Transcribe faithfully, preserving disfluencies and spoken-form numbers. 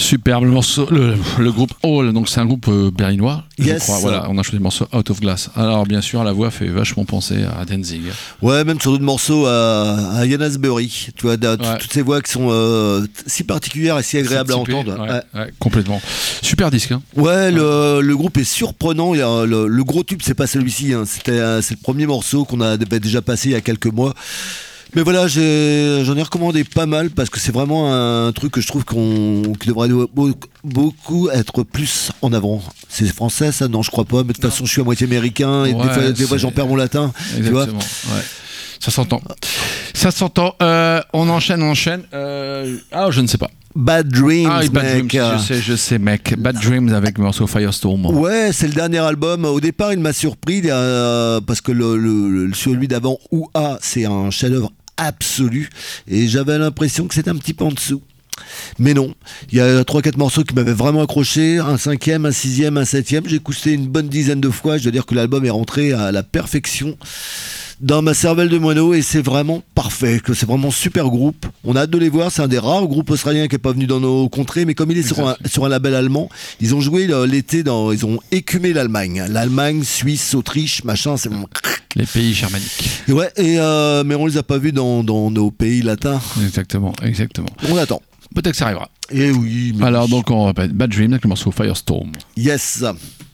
Superbe le morceau, le, le groupe Hall, donc c'est un groupe euh, berlinois, je Yes. crois. Voilà, on a choisi le morceau Out of Glass. Alors bien sûr, la voix fait vachement penser à Danzig. Ouais, même sur d'autres morceaux à, à Ian Astbury, tu vois, de, Ouais. toutes ces voix qui sont euh, si particulières et si agréables à C'est typé, entendre. ouais, Ouais. ouais, complètement. Super disque. Hein. Ouais, le, le groupe est surprenant. Il y a le, le gros tube, c'est pas celui-ci. Hein. C'était, euh, c'est le premier morceau qu'on a déjà passé il y a quelques mois. Mais voilà, j'ai, j'en ai recommandé pas mal parce que c'est vraiment un truc que je trouve qu'on, qui devrait beaucoup, beaucoup être plus en avant. C'est français, ça? Non, je crois pas. Mais de toute façon, je suis à moitié américain et Ouais, des fois, des fois c'est- j'en perds mon latin. Tu vois. Exactement. Ouais. Ça s'entend. Ça s'entend. Euh, on enchaîne, on enchaîne. Euh, ah, je ne sais pas. Bad Dreams, Ah, oui, Bad mec. Dreams. Je sais, je sais, mec. Bad Dreams avec le morceau Firestorm. Ouais, c'est le dernier album. Au départ, il m'a surpris euh, parce que le, le, le- celui d'avant, Ouah, c'est un chef-d'œuvre absolu. Et j'avais l'impression que c'était un petit peu en dessous. Mais non, il y a trois quatre morceaux qui m'avaient vraiment accroché, un cinquième, un sixième, un septième. J'ai écouté une bonne dizaine de fois. Je dois dire que l'album est rentré à la perfection dans ma cervelle de moineau et c'est vraiment parfait, que c'est vraiment super groupe. On a hâte de les voir, c'est un des rares groupes australiens qui n'est pas venu dans nos contrées, mais comme il est sur un, sur un label allemand, ils ont joué euh, l'été dans, ils ont écumé l'Allemagne, l'Allemagne, Suisse, Autriche, machin, c'est vraiment... Les pays germaniques. Et ouais, et euh, mais on les a pas vus dans, dans nos pays latins. Exactement, exactement. On attend. Peut-être que ça arrivera. Et oui. Mais Alors donc on répète, Bad Dreams avec le morceau Firestorm. yes.